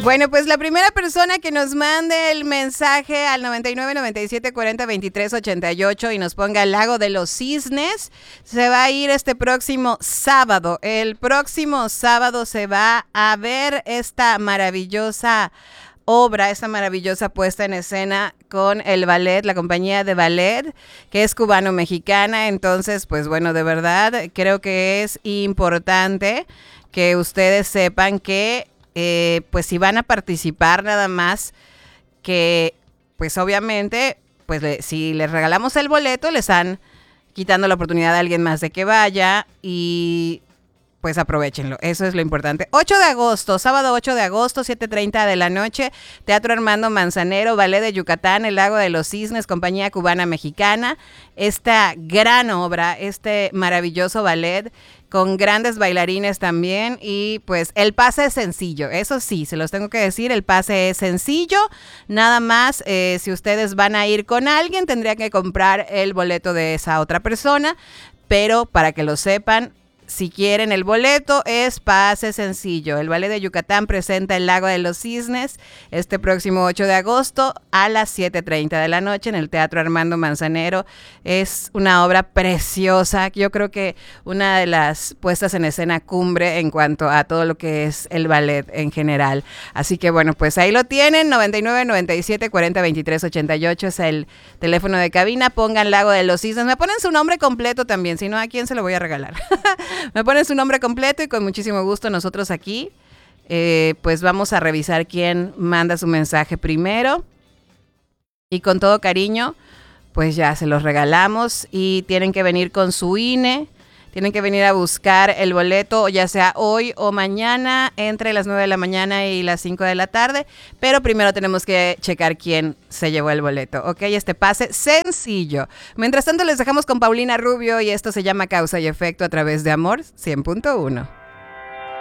Bueno, pues la primera persona que nos mande el mensaje al 99 97 40 23 88 y nos ponga el Lago de los Cisnes, se va a ir este próximo sábado. El próximo sábado se va a ver esta maravillosa obra, esta maravillosa puesta en escena con el ballet, la compañía de ballet, que es cubano-mexicana. Entonces, pues bueno, de verdad creo que es importante que ustedes sepan que pues si van a participar nada más, que pues obviamente pues si les regalamos el boleto le están quitando la oportunidad a alguien más de que vaya y pues aprovechenlo, eso es lo importante. 8 de agosto, sábado 8 de agosto, 7:30 de la noche, Teatro Armando Manzanero, Ballet de Yucatán, El Lago de los Cisnes, compañía cubana mexicana. Esta gran obra, este maravilloso ballet con grandes bailarines también, y pues el pase es sencillo, eso sí, se los tengo que decir, el pase es sencillo, nada más si ustedes van a ir con alguien tendrían que comprar el boleto de esa otra persona, pero para que lo sepan, si quieren el boleto, es pase sencillo. El Ballet de Yucatán presenta El Lago de los Cisnes este próximo 8 de agosto a las 7:30 de la noche en el Teatro Armando Manzanero. Es una obra preciosa. Yo creo que una de las puestas en escena cumbre en cuanto a todo lo que es el ballet en general. Así que bueno, pues ahí lo tienen. 99 97 40 23 88 es el teléfono de cabina. Pongan Lago de los Cisnes. Me ponen su nombre completo también, si no, ¿a quién se lo voy a regalar? Me ponen su nombre completo y con muchísimo gusto nosotros aquí pues vamos a revisar quién manda su mensaje primero y con todo cariño pues ya se los regalamos y tienen que venir con su INE, tienen que venir a buscar el boleto ya sea hoy o mañana entre las 9 de la mañana y las 5 de la tarde, pero primero tenemos que checar quién se llevó el boleto, ¿ok? Este pase sencillo. Mientras tanto les dejamos con Paulina Rubio y esto se llama Causa y Efecto a través de Amor 100.1.